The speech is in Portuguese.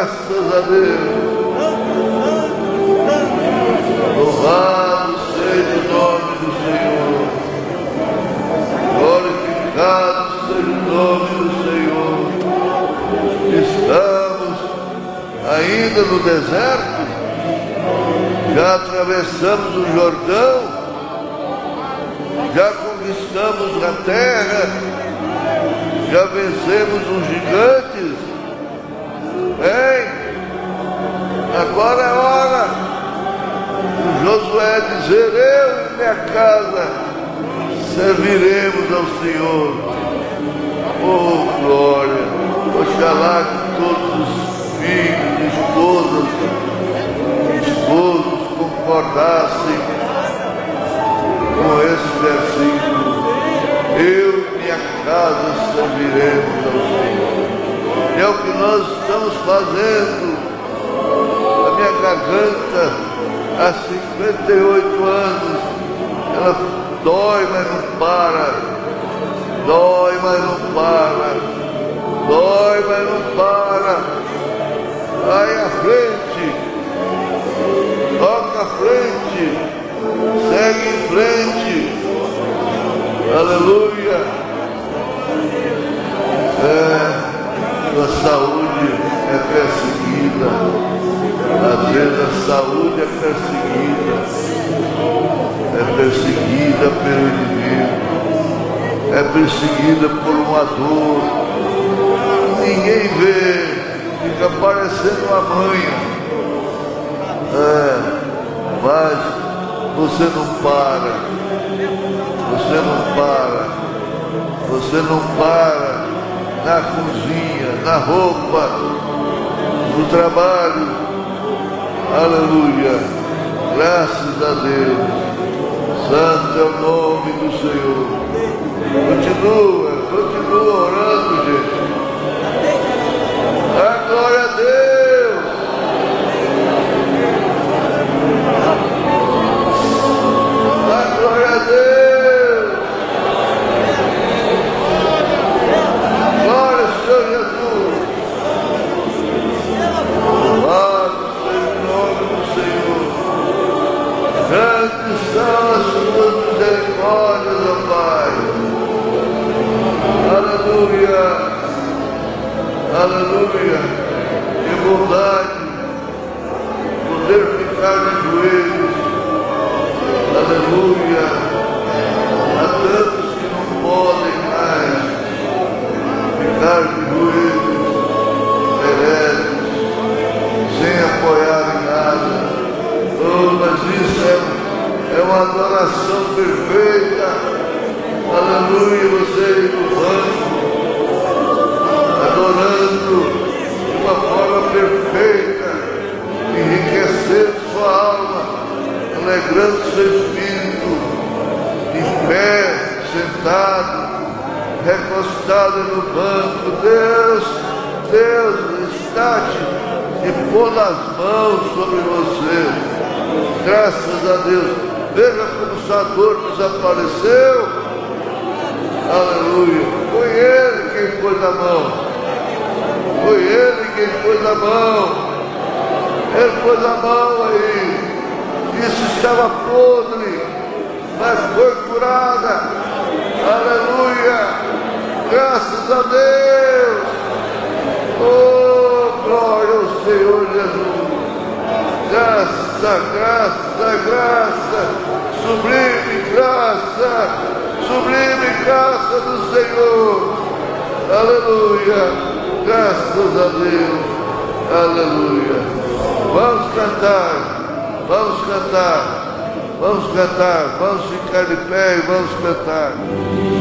Graças a Deus. Louvado seja o nome do Senhor. Glorificado seja o nome do Senhor. Estamos ainda no deserto. Já atravessamos o Jordão. Já conquistamos a terra. Já vencemos os gigantes. Agora é hora de Josué dizer: eu e minha casa serviremos ao Senhor. Oh, glória! Oxalá que todos os filhos, esposos concordassem com esse versículo. Eu e minha casa serviremos ao Senhor. E é o que nós estamos fazendo. A minha garganta, há 58 anos, ela dói, mas não para. Dói, mas não para. Dói, mas não para. Vai à frente. Toca à frente. Segue em frente. Aleluia. Sua saúde é perseguida. Às vezes a saúde é perseguida pelo inimigo, é perseguida por uma dor. Ninguém vê, fica parecendo uma manha. Mas você não para, você não para na cozinha, na roupa, no trabalho. Aleluia, graças a Deus. Santo é o nome do Senhor. Continua orando, gente. A glória a Deus. A glória a Deus. Glória ao Senhor Jesus. Louvado seja o nome do Senhor. Grandes são as suas misericórdias, ó Pai. Aleluia. Aleluia. Que bondade poder ficar de joelhos. Aleluia. Há tantos que não podem mais ficar de joelhos, eretos, sem apoiar em nada. Oh, mas isso é uma adoração perfeita. Aleluia. Você ir no banco, adorando de uma forma perfeita, enriquecendo sua alma, alegrando seu espírito, em pé, sentado, recostado no banco. Deus está te pondo as mãos sobre você. Graças a Deus. Veja como sua dor desapareceu. Aleluia. Foi Ele quem pôs a mão. Foi Ele quem pôs a mão. Ele pôs a mão aí. Isso estava podre, mas foi curada. Aleluia. Graças a Deus. Oh, glória ao Senhor Jesus. Graça, graça, graça. Sublime graça. Sublime graça do Senhor. Aleluia. Graças a Deus. Aleluia. Vamos cantar. Vamos cantar. Vamos cantar. Vamos ficar de pé e vamos cantar.